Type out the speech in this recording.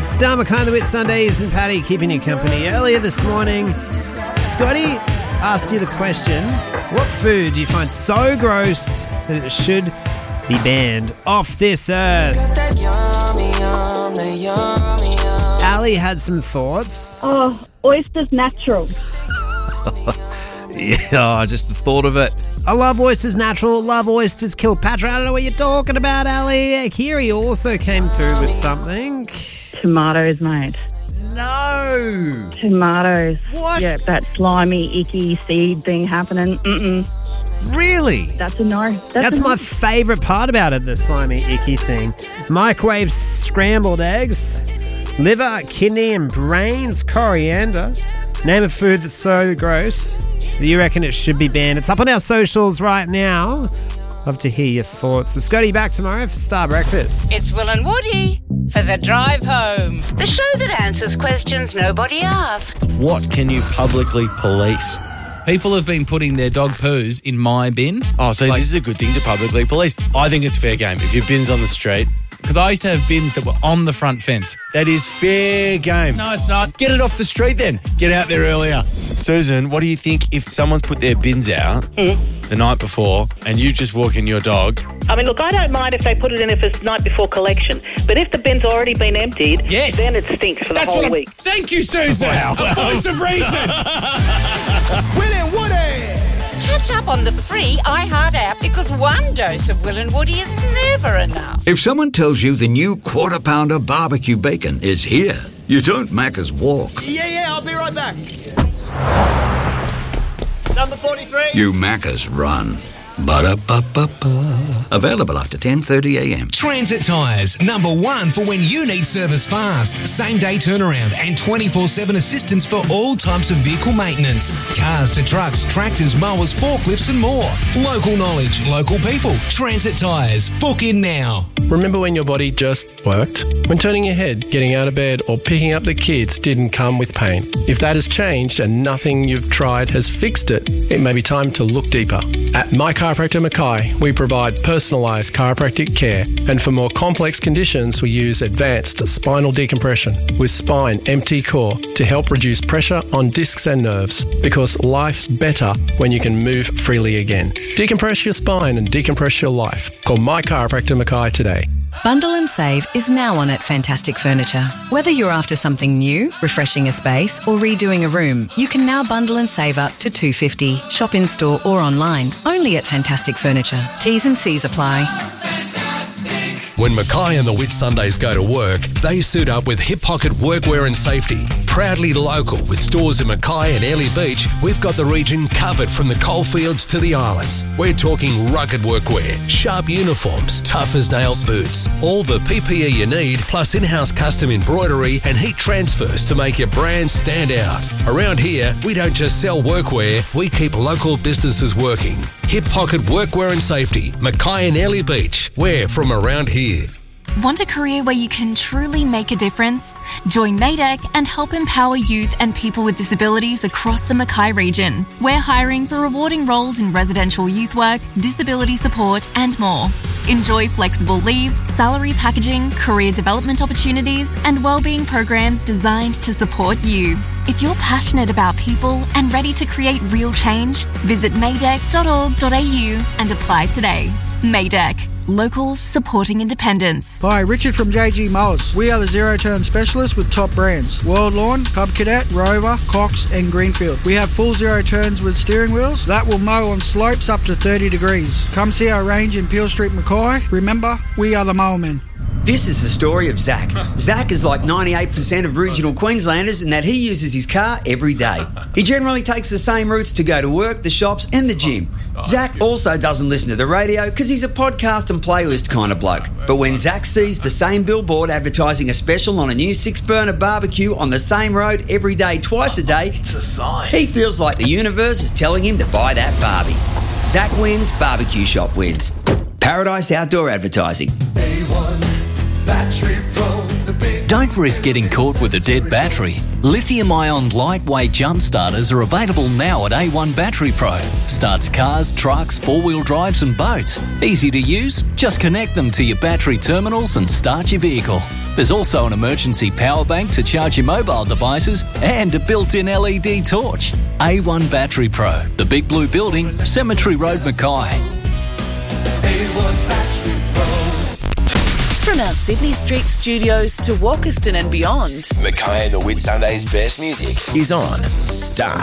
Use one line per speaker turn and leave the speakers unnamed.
Star McKay, the Wit Sundays, and Paddy keeping you company. Earlier this morning, Scotty asked you the question, what food do you find so gross that it should be banned off this earth? Ali had some thoughts.
Oh, oysters natural.
Yeah, just the thought of it. I love oysters natural, love oysters Kilpatra. I don't know what you're talking about, Ali. Kiri also came through with something.
Tomatoes, mate.
No.
Tomatoes.
What?
Yeah, that slimy, icky seed thing happening.
Really?
That's a no.
That's my favourite part about it, the slimy, icky thing. Microwave scrambled eggs, liver, kidney and brains, coriander. Name a food that's so gross that you reckon it should be banned. It's up on our socials right now. Love to hear your thoughts. So Scotty, back tomorrow for Star Breakfast.
It's Will and Woody for The Drive Home, the show that answers questions nobody asks.
What can you publicly police?
People have been putting their dog poos in my bin.
Oh, so this is a good thing to publicly police. I think it's fair game. If your bin's on the street.
Because I used to have bins that were on the front fence.
That is fair game.
No, it's not.
Get it off the street then. Get out there earlier. Susan, what do you think if someone's put their bins out the night before and you just walk in your dog?
I mean, look, I don't mind if they put it in if it's night before collection. But if the bin's already been emptied, then it stinks for the whole week.
Thank you, Susan.
Wow.
A voice of reason.
Will and Woody!
Catch up on the free iHeart app because one dose of Will and Woody is never enough.
If someone tells you the new Quarter Pounder barbecue bacon is here, you don't Macca's walk.
Yeah, I'll be right back. Number 43.
You Macca's run. Ba-da-ba-ba-ba. Available after 10:30 a.m.
Transit Tyres, number one for when you need service fast. Same day turnaround and 24/7 assistance for all types of vehicle maintenance. Cars to trucks, tractors, mowers, forklifts and more. Local knowledge, local people. Transit Tyres. Book in now.
Remember when your body just worked? When turning your head, getting out of bed or picking up the kids didn't come with pain? If that has changed and nothing you've tried has fixed it, it may be time to look deeper. At My Chiropractor Mackay, we provide personalised chiropractic care, and for more complex conditions, we use advanced spinal decompression with Spine MT Core to help reduce pressure on discs and nerves, because life's better when you can move freely again. Decompress your spine and decompress your life. Call My Chiropractor Mackay today.
Bundle and save is now on at Fantastic Furniture. Whether you're after something new, refreshing a space or redoing a room, you can now bundle and save up to $250. Shop in store or online, only at Fantastic Furniture. T's and C's apply.
When Mackay and the Wit Sundays go to work, they suit up with Hip Pocket Workwear and Safety. Proudly local with stores in Mackay and Airlie Beach, we've got the region covered from the coalfields to the islands. We're talking rugged workwear, sharp uniforms, tough as nails boots, all the PPE you need, plus in-house custom embroidery and heat transfers to make your brand stand out. Around here, we don't just sell workwear, we keep local businesses working. Hip Pocket Workwear and Safety, Mackay and Airlie Beach. We're from around here.
Want a career where you can truly make a difference? Join Maydeck and help empower youth and people with disabilities across the Mackay region. We're hiring for rewarding roles in residential youth work, disability support and more. Enjoy flexible leave, salary packaging, career development opportunities and wellbeing programs designed to support you. If you're passionate about people and ready to create real change, visit maydeck.org.au and apply today. Maydeck. Locals supporting independence.
Hi, Richard from JG Mowers. We are the zero-turn specialists with top brands. World Lawn, Cub Cadet, Rover, Cox and Greenfield. We have full zero turns with steering wheels that will mow on slopes up to 30 degrees. Come see our range in Peel Street, Mackay. Remember, we are the Mowermen.
This is the story of Zach. Zach is like 98% of regional Queenslanders in that he uses his car every day. He generally takes the same routes to go to work, the shops and the gym. Zach also doesn't listen to the radio because he's a podcast and playlist kind of bloke. But when Zach sees the same billboard advertising a special on a new 6-burner barbecue on the same road every day, twice a day,
it's a sign.
He feels like the universe is telling him to buy that barbie. Zach wins, Barbecue Shop wins. Paradise Outdoor Advertising.
A1 Battery Pro, the big
Don't risk getting caught with a dead battery. Lithium-ion lightweight jump starters are available now at A1 Battery Pro. Starts cars, trucks, four-wheel drives and boats. Easy to use, just connect them to your battery terminals and start your vehicle. There's also an emergency power bank to charge your mobile devices and a built-in LED torch. A1 Battery Pro, the Big Blue Building, Cemetery Road, Mackay.
From our Sydney Street studios to Walkerston and beyond,
Mackay and the Whitsundays' best music is on Star